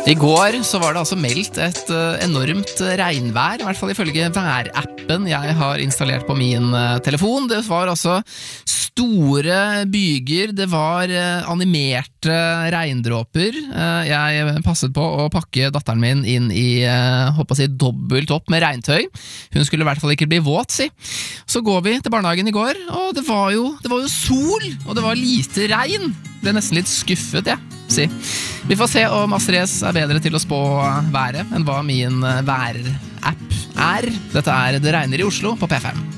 I går så var det altså meldt et enormt regnvær, I hvert fall ifølge værappen jeg har installert på min telefon. Det var altså store byger, det var animerte regndråper. Jeg passet på å pakke datteren min inn I, håper å si, dobbelt opp med regntøy. Hun skulle I hvert fall ikke bli våt, si. Så går vi til barnehagen I går, og det var jo sol, og det var lite regn. Ble nesten litt skuffet, si. Vi får se om Astrid S bedre til å spå været enn hva min værapp Dette Det regner I Oslo på P5.